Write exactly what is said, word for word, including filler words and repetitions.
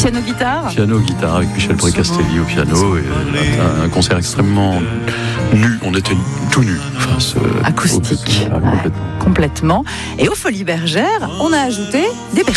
Piano-guitare Piano-guitare avec Michel Bricastelli au piano. Et un, un concert extrêmement nu. On était tout nus. Face, acoustique. Au, complètement. Ouais, complètement. Et aux Folies Bergères, on a ajouté des percussions.